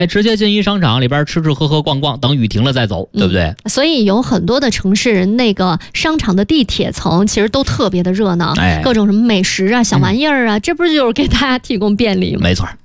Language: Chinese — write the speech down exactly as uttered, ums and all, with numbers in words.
直接进一商场里边吃吃喝喝逛逛，等雨停了再走，对不对？ 嗯、所以有很多的城市那个商场的地铁层其实都特别的热闹， 哎， 各种什么美食啊、小玩意儿啊，嗯、这不是就是给大家提供便利吗？ 没错。